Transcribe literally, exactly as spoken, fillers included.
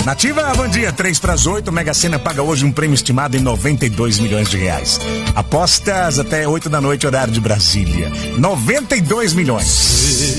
Nativa, bom dia, três para as oito, Mega Sena paga hoje um prêmio estimado em noventa e dois milhões de reais. Apostas até oito da noite, horário de Brasília. noventa e dois milhões.